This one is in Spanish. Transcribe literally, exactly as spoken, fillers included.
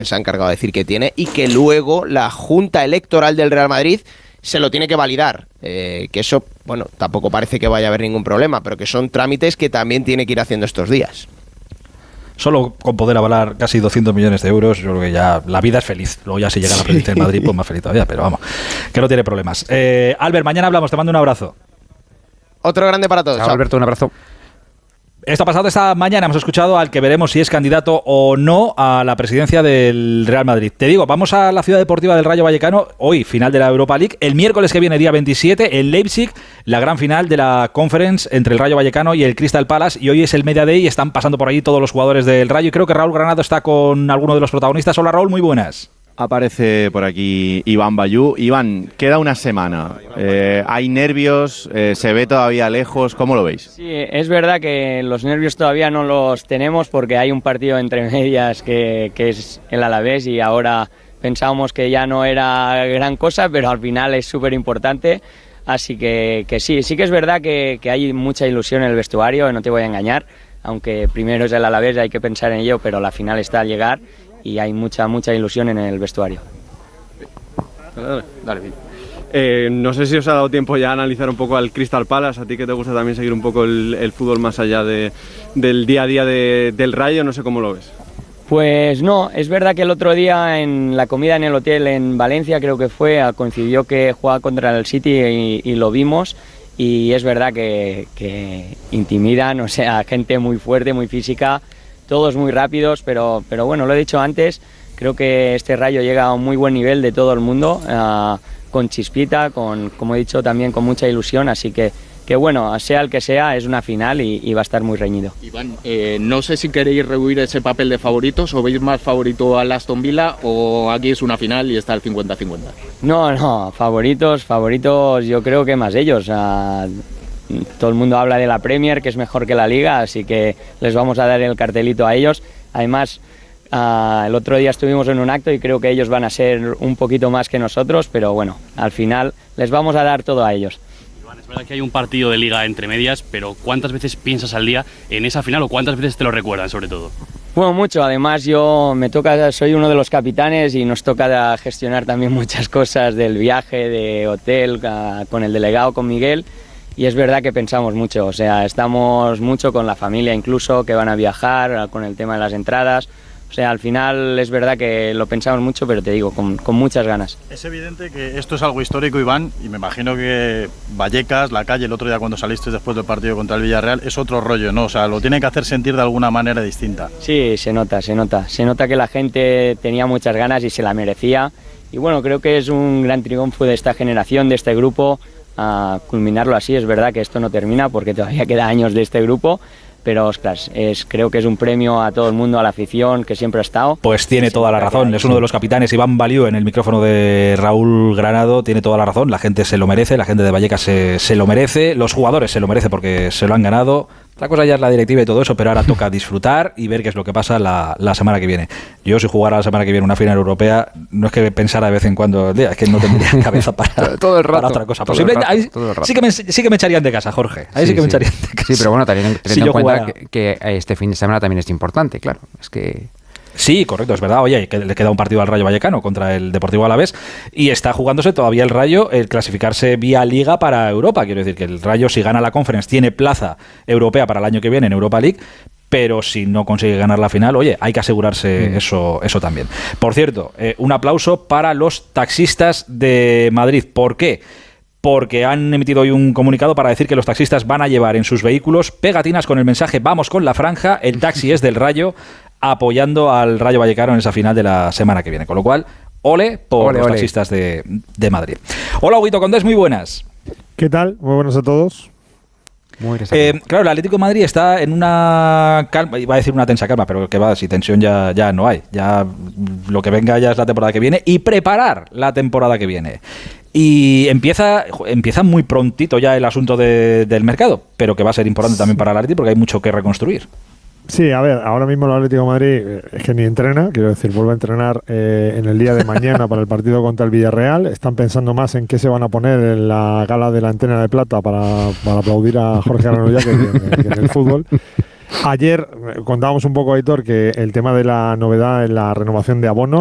se ha encargado de decir que tiene, y que luego la Junta Electoral del Real Madrid se lo tiene que validar, eh, que eso, bueno, tampoco parece que vaya a haber ningún problema, pero que son trámites que también tiene que ir haciendo estos días. Solo con poder avalar casi doscientos millones de euros, yo creo que ya la vida es feliz. Luego ya si llega la presidencia del Madrid, pues más feliz todavía, pero vamos, que no tiene problemas. Eh, Albert, mañana hablamos, te mando un abrazo. Otro grande para todos. Chao, Chao. Alberto, un abrazo. Esto ha pasado esta mañana, hemos escuchado al que veremos si es candidato o no a la presidencia del Real Madrid. Te digo, vamos a la ciudad deportiva del Rayo Vallecano, hoy final de la Europa League, el miércoles que viene, día veintisiete, en Leipzig, la gran final de la Conference entre el Rayo Vallecano y el Crystal Palace, y hoy es el Media Day y están pasando por allí todos los jugadores del Rayo, y creo que Raúl Granado está con alguno de los protagonistas. Hola Raúl, muy buenas. Aparece por aquí Iván Bayú. Iván, queda una semana. Eh, ¿Hay nervios? Eh, ¿Se ve todavía lejos? ¿Cómo lo veis? Sí, es verdad que los nervios todavía no los tenemos porque hay un partido entre medias que, que es el Alavés, y ahora pensábamos que ya no era gran cosa, pero al final es súper importante. Así que, que sí, sí que es verdad que, que hay mucha ilusión en el vestuario, no te voy a engañar, aunque primero es el Alavés, hay que pensar en ello, pero la final está al llegar y hay mucha, mucha ilusión en el vestuario. Dale, dale. Eh, no sé si os ha dado tiempo ya a analizar un poco al Crystal Palace, a ti que te gusta también seguir un poco el, el fútbol más allá de, del día a día de, del Rayo, no sé cómo lo ves. Pues no, es verdad que el otro día en la comida en el hotel en Valencia, creo que fue, coincidió que jugaba contra el City y, y lo vimos, y es verdad que, que intimidan, o sea, gente muy fuerte, muy física, todos muy rápidos, pero, pero bueno, lo he dicho antes, creo que este Rayo llega a un muy buen nivel de todo el mundo, uh, con chispita, con, como he dicho, también con mucha ilusión, así que, que bueno, sea el que sea, es una final y, y va a estar muy reñido. Iván, eh, no sé si queréis rehuir ese papel de favoritos, o veis más favorito al Aston Villa, o aquí es una final y está el cincuenta cincuenta. No, no, favoritos, favoritos yo creo que más ellos, uh, todo el mundo habla de la Premier, que es mejor que la Liga, así que les vamos a dar el cartelito a ellos. Además, uh, el otro día estuvimos en un acto y creo que ellos van a ser un poquito más que nosotros, pero bueno, al final les vamos a dar todo a ellos. Iván, es verdad que hay un partido de Liga entre medias, pero ¿cuántas veces piensas al día en esa final o cuántas veces te lo recuerdan sobre todo? Bueno, mucho. Además, yo me toca, soy uno de los capitanes y nos toca gestionar también muchas cosas del viaje, de hotel, uh, con el delegado, con Miguel. Y es verdad que pensamos mucho, o sea, estamos mucho con la familia incluso, que van a viajar, con el tema de las entradas. O sea, al final es verdad que lo pensamos mucho, pero te digo, con, con muchas ganas. Es evidente que esto es algo histórico, Iván, y me imagino que Vallecas, la calle, el otro día cuando saliste después del partido contra el Villarreal, es otro rollo, ¿no? O sea, lo tiene que hacer sentir de alguna manera distinta. Sí, se nota, se nota. Se nota que la gente tenía muchas ganas y se la merecía. Y bueno, creo que es un gran triunfo de esta generación, de este grupo, a culminarlo así. Es verdad que esto no termina porque todavía queda años de este grupo, pero ostras, es, creo que es un premio a todo el mundo, a la afición que siempre ha estado. Pues tiene toda la razón, es uno de los capitanes. Iván Bayú, en el micrófono de Raúl Granado, tiene toda la razón. La gente se lo merece, la gente de Vallecas se, se lo merece, los jugadores se lo merecen porque se lo han ganado. La cosa ya es la directiva y todo eso, pero ahora toca disfrutar y ver qué es lo que pasa la, la semana que viene. Yo, si jugara la semana que viene una final europea, no es que pensara de vez en cuando, es que no tendría cabeza para, todo el rato, para otra cosa. Todo Posible, el rato, ahí, todo el rato. Sí, que me, sí que me echarían de casa, Jorge. Ahí sí, sí que me sí. echarían de casa. Sí, pero bueno, teniendo, teniendo si en cuenta jugara... que, que este fin de semana también es importante, claro. Es que... Sí, correcto, es verdad. Oye, que le queda un partido al Rayo Vallecano contra el Deportivo Alavés y está jugándose todavía el Rayo el clasificarse vía Liga para Europa. Quiero decir que el Rayo, si gana la Conference, tiene plaza europea para el año que viene en Europa League, pero si no consigue ganar la final, oye, hay que asegurarse mm. eso, eso también. Por cierto, eh, un aplauso para los taxistas de Madrid. ¿Por qué? Porque han emitido hoy un comunicado para decir que los taxistas van a llevar en sus vehículos pegatinas con el mensaje "Vamos con la franja, el taxi es del Rayo", apoyando al Rayo Vallecano en esa final de la semana que viene. Con lo cual, ole por ole, los ole. taxistas de, de Madrid. Hola, Huguito Condés, muy buenas. ¿Qué tal? Muy buenas a todos. Muy eh, claro, el Atlético de Madrid está en una calma, iba a decir una tensa calma, pero que va, si tensión ya, ya no hay. Ya lo que venga ya es la temporada que viene y preparar la temporada que viene. Y empieza empieza muy prontito ya el asunto de, del mercado, pero que va a ser importante también para el Atlético porque hay mucho que reconstruir. Sí, a ver, ahora mismo el Atlético de Madrid es que ni entrena, quiero decir, vuelve a entrenar eh, en el día de mañana para el partido contra el Villarreal. Están pensando más en qué se van a poner en la gala de la Antena de Plata para, para aplaudir a Jorge Aranoya que, que, que en el fútbol. Ayer eh, contábamos un poco, Aitor, que el tema de la novedad en la renovación de abonos